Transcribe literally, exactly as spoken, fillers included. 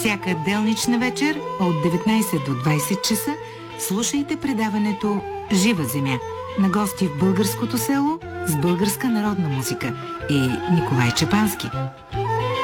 Всяка делнична вечер от деветнайсет до двайсет часа слушайте предаването «Жива земя» на гости в българското село с българска народна музика и Николай Чепански.